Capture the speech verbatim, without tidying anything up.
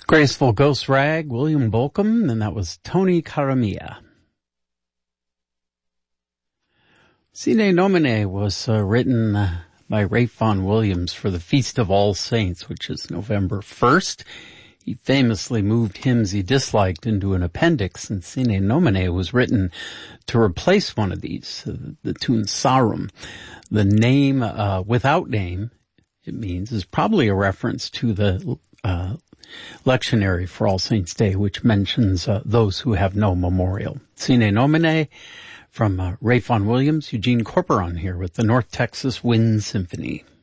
Graceful Ghost Rag, William Bolcom, and that was Tony Caramia. Sine Nomine was uh, written uh, by Ralph Vaughan Williams for the Feast of All Saints, which is November first. He famously moved hymns he disliked into an appendix, and Sine Nomine was written to replace one of these, uh, the tune Sarum. The name, uh, without name, it means, is probably a reference to the uh lectionary for All Saints' Day, which mentions uh, those who have no memorial. Sine Nomine from uh, Ralph Vaughan Williams, Eugene Corporon here with the North Texas Wind Symphony.